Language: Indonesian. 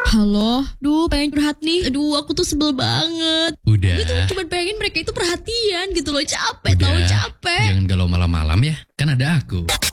Halo, pengen curhat nih. Aku tuh sebel banget. Udah. Gue tuh cuma pengen mereka itu perhatian gitu loh. Capek Udah. tau, capek. Jangan galau malam-malam ya. Kan ada aku.